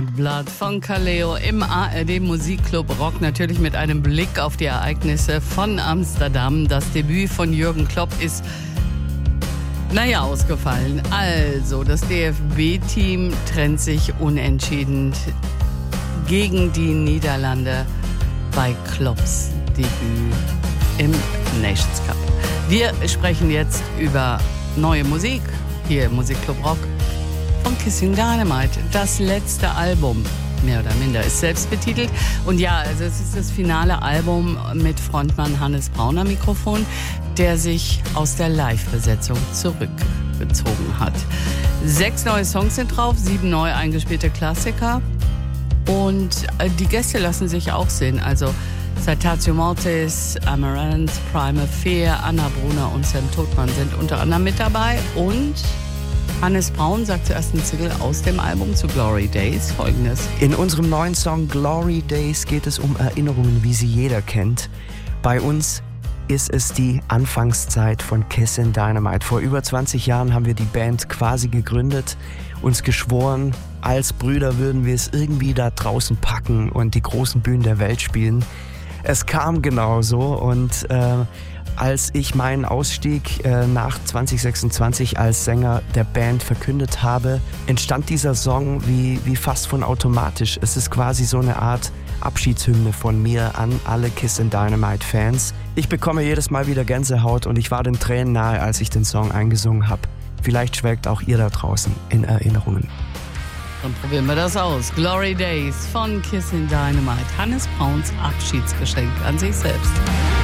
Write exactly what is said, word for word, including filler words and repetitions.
Bad Blood von Kaleo im A R D Musikclub Rock. Natürlich mit einem Blick auf die Ereignisse von Amsterdam. Das Debüt von Jürgen Klopp ist, naja, ausgefallen. Also, das D F B-Team trennt sich unentschieden gegen die Niederlande bei Klopps Debüt im Nations Cup. Wir sprechen jetzt über neue Musik hier im Musikclub Rock von Kissing Dynamite. Das letzte Album, mehr oder minder, ist selbst betitelt. Und ja, also es ist das finale Album mit Frontmann Hannes Braun am Mikrofon, der sich aus der Live-Besetzung zurückgezogen hat. Sechs neue Songs sind drauf, sieben neu eingespielte Klassiker. Und die Gäste lassen sich auch sehen. Also Citatio Mortis, Amaranth, Primal Fear, Anna Brunner und Sam Todmann sind unter anderem mit dabei. Und Hannes Braun sagt zur ersten Single aus dem Album zu Glory Days Folgendes. In unserem neuen Song Glory Days geht es um Erinnerungen, wie sie jeder kennt. Bei uns ist es die Anfangszeit von Kissing Dynamite. Vor über zwanzig Jahren haben wir die Band quasi gegründet, uns geschworen, als Brüder würden wir es irgendwie da draußen packen und die großen Bühnen der Welt spielen. Es kam genauso und äh, als ich meinen Ausstieg äh, nach zwanzig sechsundzwanzig als Sänger der Band verkündet habe, entstand dieser Song wie, wie fast von automatisch. Es ist quasi so eine Art Abschiedshymne von mir an alle Kissing Dynamite Fans. Ich bekomme jedes Mal wieder Gänsehaut und ich war den Tränen nahe, als ich den Song eingesungen habe. Vielleicht schwelgt auch ihr da draußen in Erinnerungen. Dann probieren wir das aus. Glory Days von Kissing Dynamite. Hannes Brauns Abschiedsgeschenk an sich selbst.